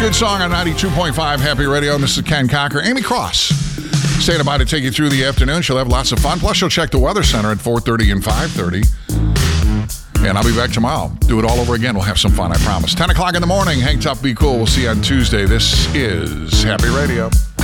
good song on 92.5 Happy Radio. And this is Ken Cocker. Amy Cross staying by to take you through the afternoon. She'll have lots of fun. Plus, she'll check the Weather Center at 4:30 and 5:30. And I'll be back tomorrow. Do it all over again. We'll have some fun, I promise. 10 o'clock in the morning. Hang tough, be cool. We'll see you on Tuesday. This is Happy Radio.